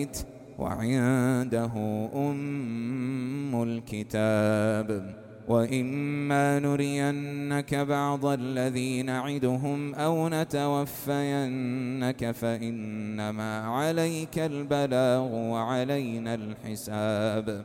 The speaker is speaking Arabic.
البيت وعنده أم الكتاب. وإما نرينك بعض الذي نعدهم أو نتوفينك فإنما عليك البلاغ وعلينا الحساب.